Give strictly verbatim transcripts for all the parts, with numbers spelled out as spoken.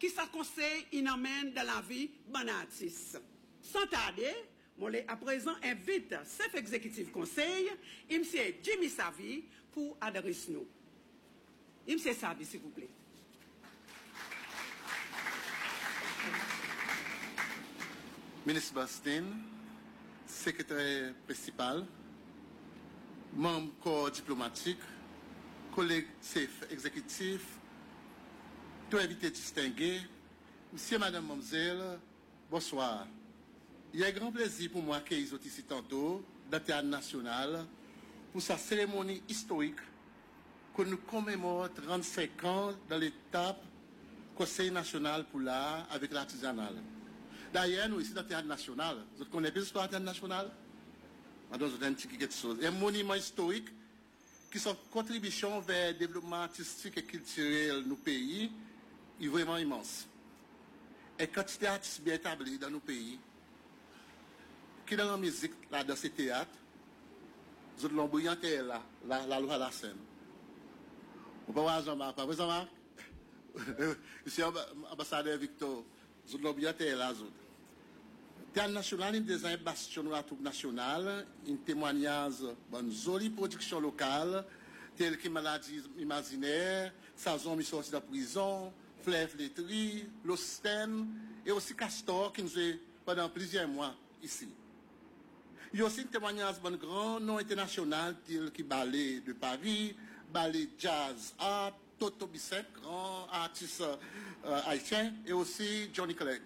qui ça conseille, il emmène dans la vie bon artiste. Sans tarder, moi à présent invite chef exécutif conseil, M. Jimmy Savi, pour adresser nous. M. Savi, s'il vous plaît. Ministre Bastien, secrétaire principal, membre corps diplomatique, collègues chefs exécutifs, tout invité distingué, monsieur, madame, mademoiselle, bonsoir. Il y a un grand plaisir pour moi qu'ils sont ici tantôt, dans le Théâtre National, pour sa cérémonie historique que nous commémorons trente-cinq ans dans l'étape Conseil national pour l'art avec l'artisanal. D'ailleurs, nous ici dans le Théâtre National, vous connaissez l'histoire du Théâtre National? Madame, vous avez un petit quelque chose. Un monument historique qui sont contribution vers le développement artistique et culturel de nos pays est vraiment immense. Et quantité d'artistes bien établis dans nos pays, qui dans la musique, là, dans ces théâtres, vous avez l'embrouillante là, la, la loi à la scène. Vous pouvez voir Jean-Marc, pas vous Jean-Marc? Monsieur ambassadeur Victor, vous avez l'embrouillante là, vous. Théâtre national, il désigne bastion de la troupe nationale, un témoignage d'une jolie production locale, telle que Maladie imaginaire, Sazon mis sorti de la prison, Fleur Flétrie, L'Osten, et aussi Castor qui nous est pendant plusieurs mois ici. Il y a aussi un témoignage d'un grand nom international tel que Ballet de Paris, Ballet Jazz Art, Toto Bisset, grand artiste euh, haïtien, et aussi Johnny Clegg.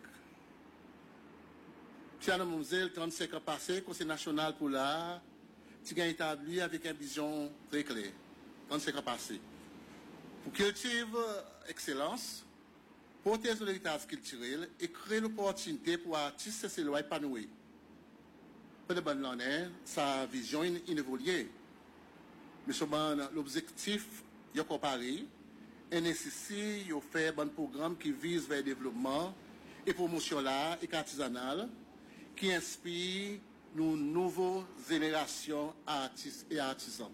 Pierre Mademoiselle, trente-cinq ans passés, Conseil national pour l'art, qui a établi avec une vision très claire. trente-cinq ans passés. Pour cultiver excellence, protéger l'héritage culturel et créer l'opportunité pour artistes et lois épanouir. Pour de bonnes l'année, sa vision inévoluée. Mais souvent, l'objectif, il y a comparé, et nécessite de faire un programme qui vise vers le développement et promotion l'art et artisanal, qui inspire nos nouvelles générations d'artistes et artisans.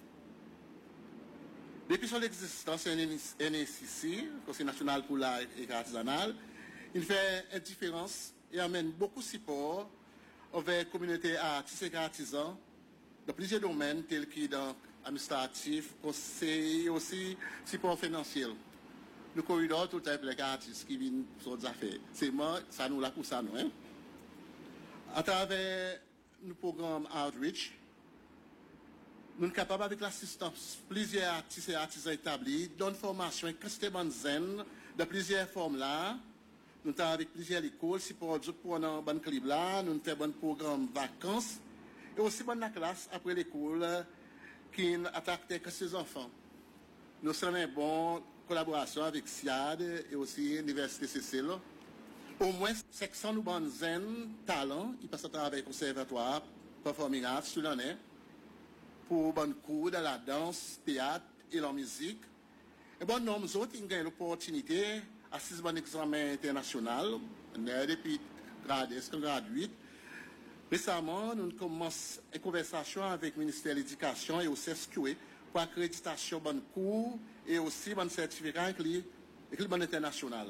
Depuis son existence, N S I C, Conseil national pour l'art et artisanal, il fait une différence et amène beaucoup de support envers la communauté artistes et artisans dans plusieurs domaines tels que dans l'administratif, conseil et aussi support financier. Le corridor, tout le les artistes qui viennent sur des affaires. C'est moi, ça nous l'a pour ça, nous, hein? À travers le programme Outreach, nous sommes capables, avec l'assistance de plusieurs artistes et artisans établis, d'une formation extrêmement zen, de plusieurs formes là. Nous sommes avec plusieurs écoles, si pour pour un bon club là, nous faisons un programme vacances, et aussi dans la classe après l'école, qui attaque avec ses enfants. Nous sommes en bonne collaboration avec S I A D et aussi l'Université Cécile. Au moins cinq cents nous bonnes zen talents, ils passent à travers le conservatoire, performing arts, sur l'année, pour bon cours dans la danse, théâtre et la musique. Et bon nombre d'autres, ils ont l'opportunité à six bons examens internationaux, depuis grade jusqu'à grade huit. Récemment, nous commençons une conversation avec le ministère de l'Éducation et au C S Q A pour accréditation bon cours et aussi bon certificat avec le bon international.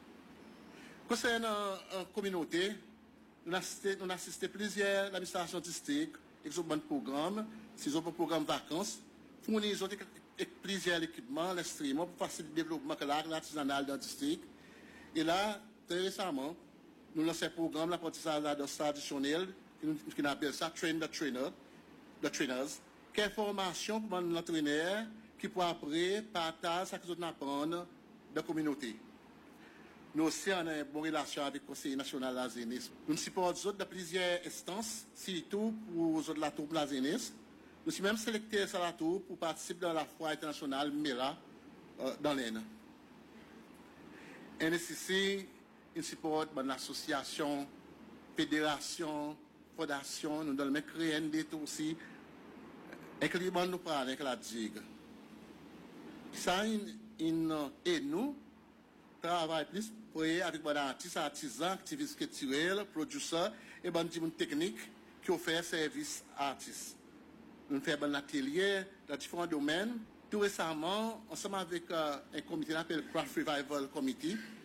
Concernant la communauté, nous avons assisté plusieurs administrations district avec un bon programme, c'est un programme vacances, fournir plusieurs équipements, l'instrument pour faciliter le développement de l'art artisanal dans le district. Et là, très récemment, nous lançons un programme d'apprentissage de danse traditionnelle, qui appelle ça Train the Trainer, the Trainers, qui est une formation pour l'entraîneur qui peut après partager ce que nous apprenons dans la communauté. Nous aussi avons une bonne relation avec le Conseil national de la jeunesse. Nous supportons de plusieurs instances, surtout pour la troupe de la jeunesse. Nous sommes même sélectés sur la troupe pour participer dans la foire internationale M E R A euh, dans l'Aisne. N S I C, il supporte l'association, fédération, fondation, nous devons créer un détour aussi. Et que les bandes nous parlent avec la digue. Ça, et nous, travaillons plus pour avec des artistes, artisans, activistes culturels, producteurs et des techniques qui offrent services artistes. Nous faisons un atelier dans différents domaines. Tout récemment, ensemble avec euh, un comité qu'on appelle Craft Revival Committee,